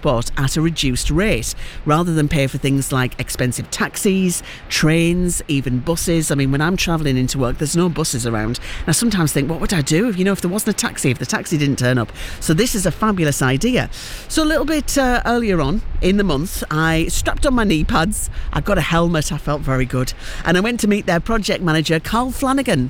transport at a reduced rate, rather than pay for things like expensive taxis, trains, even buses. I mean, when I'm travelling into work, there's no buses around. And I sometimes think, what would I do if there wasn't a taxi, if the taxi didn't turn up? So this is a fabulous idea. So a little bit earlier on in the month, I strapped on my knee pads, I got a helmet, I felt very good, and I went to meet their project manager, Carl Flanagan.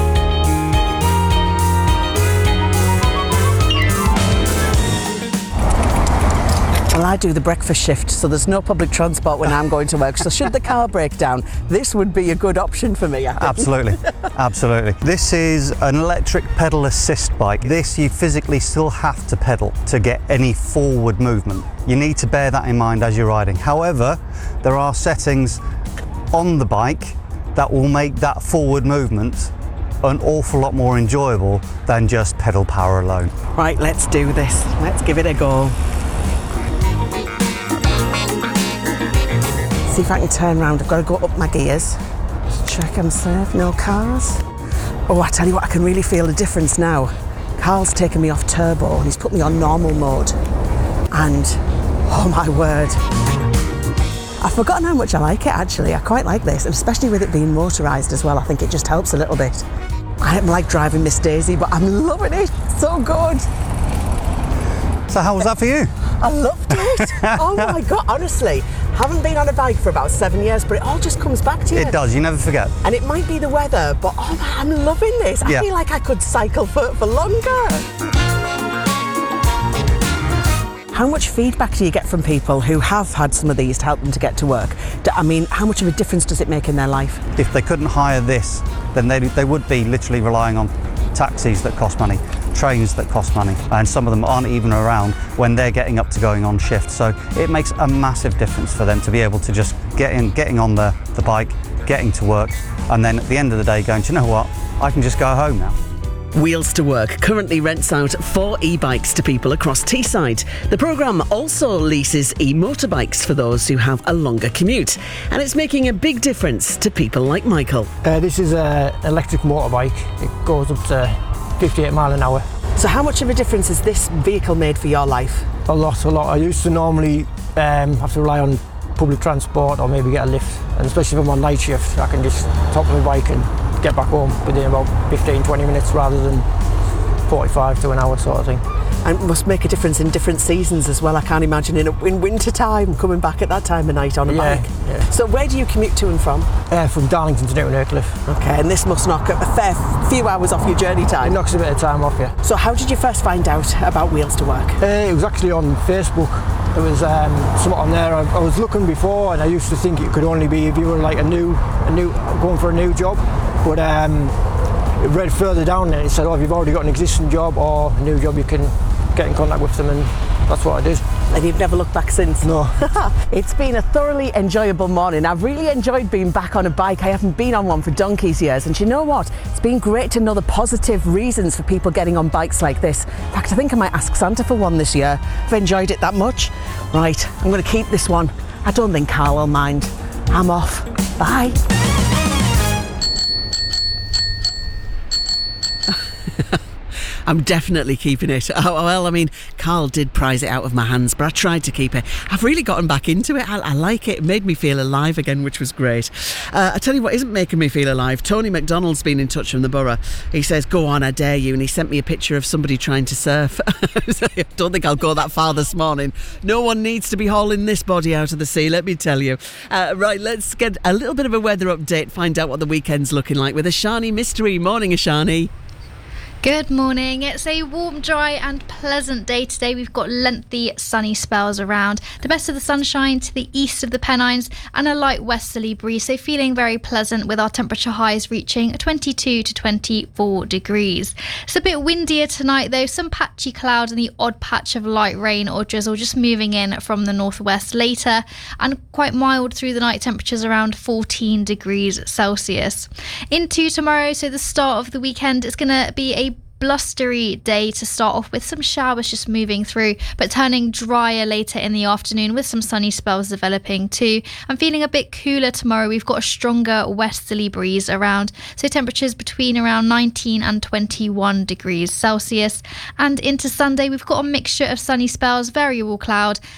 Well, I do the breakfast shift, so there's no public transport when I'm going to work. So should the car break down, this would be a good option for me, I think. Absolutely. This is an electric pedal assist bike. This you physically still have to pedal to get any forward movement. You need to bear that in mind as you're riding. However, there are settings on the bike that will make that forward movement an awful lot more enjoyable than just pedal power alone. Right, let's do this. Let's give it a go. See if I can turn around. I've got to go up my gears. Just check I'm safe, no cars. Oh, I tell you what, I can really feel the difference now. Carl's taken me off turbo and he's put me on normal mode. And, oh my word, I've forgotten how much I like it actually. I quite like this, and especially with it being motorised as well. I think it just helps a little bit. I don't like driving Miss Daisy, but I'm loving it. So good. So how was that for you? I loved it. Oh my God, honestly. Haven't been on a bike for about 7 years, but it all just comes back to you. It does, you never forget. And it might be the weather, but I'm loving this. I feel like I could cycle for longer. How much feedback do you get from people who have had some of these to help them to get to work? I mean, how much of a difference does it make in their life? If they couldn't hire this, then they would be literally relying on taxis that cost money, trains that cost money, and some of them aren't even around when they're getting up to going on shift. So it makes a massive difference for them to be able to just getting on the bike, getting to work, and then at the end of the day going, do you know what, I can just go home now. Wheels to Work currently rents out 4 e-bikes to people across Teesside. The programme also leases e-motorbikes for those who have a longer commute, and it's making a big difference to people like Michael. This is an electric motorbike. It goes up to 58 mile an hour. So how much of a difference has this vehicle made for your life? A lot. I used to normally have to rely on public transport or maybe get a lift, and especially if I'm on night shift, I can just top my bike and get back home within about 15-20 minutes rather than 45 to an hour sort of thing. And it must make a difference in different seasons as well. I can't imagine in winter time coming back at that time of night on a bike. Yeah. So where do you commute to and from? From Darlington to Newton Aycliffe. Okay, and this must knock a fair few hours off your journey time. It knocks a bit of time off, yeah. So how did you first find out about Wheels to Work? It was actually on Facebook. There was something on there. I was looking before, and I used to think it could only be if you were like going for a new job. But it read further down and it said, if you've already got an existing job or a new job, you can get in contact with them, and that's what I did. And you've never looked back since? No. It's been a thoroughly enjoyable morning. I've really enjoyed being back on a bike. I haven't been on one for donkey's years, and you know what? It's been great to know the positive reasons for people getting on bikes like this. In fact, I think I might ask Santa for one this year. I've enjoyed it that much. Right, I'm going to keep this one. I don't think Carl will mind. I'm off. Bye. I'm definitely keeping it. Oh, well, I mean, Carl did prize it out of my hands, but I tried to keep it. I've really gotten back into it. I like it. It made me feel alive again, which was great. I tell you what isn't making me feel alive. Tony McDonald's been in touch from the borough. He says, go on, I dare you. And he sent me a picture of somebody trying to surf. I don't think I'll go that far this morning. No one needs to be hauling this body out of the sea, let me tell you. Right, let's get a little bit of a weather update, find out what the weekend's looking like with Ashani Mystery. Morning, Ashani. Good morning. It's a warm, dry and pleasant day today. We've got lengthy sunny spells around. The best of the sunshine to the east of the Pennines and a light westerly breeze, so feeling very pleasant with our temperature highs reaching 22 to 24 degrees. It's a bit windier tonight though, some patchy cloud and the odd patch of light rain or drizzle just moving in from the northwest later, and quite mild through the night, temperatures around 14 degrees Celsius. Into tomorrow, so the start of the weekend, it's going to be a blustery day to start off with, some showers just moving through but turning drier later in the afternoon with some sunny spells developing too. I'm feeling a bit cooler tomorrow. We've got a stronger westerly breeze around, so temperatures between around 19 and 21 degrees Celsius. And into Sunday, we've got a mixture of sunny spells, variable cloud